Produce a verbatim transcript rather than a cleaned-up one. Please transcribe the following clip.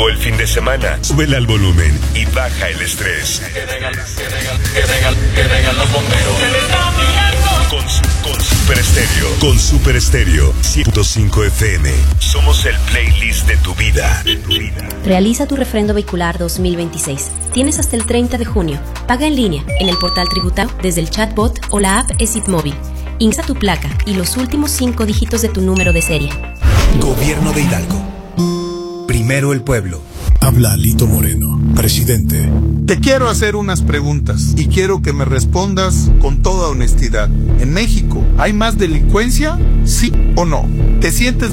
Llegó el fin de semana. Súbele al volumen y baja el estrés. Que vengan, que vengan, que vengan, que vengan los bomberos. Con, su, con Super Estéreo. Con Super Estéreo. ciento cinco F M. Somos el playlist de tu vida. De tu vida. Realiza tu refrendo vehicular dos mil veintiséis. Tienes hasta el treinta de junio. Paga en línea, en el portal tributario, desde el chatbot o la app ESIT Móvil. Ingresa tu placa y los últimos cinco dígitos de tu número de serie. Gobierno de Hidalgo. Primero el pueblo. Habla Lito Moreno, presidente. Te quiero hacer unas preguntas y quiero que me respondas con toda honestidad. ¿En México hay más delincuencia? ¿Sí o no? ¿Te sientes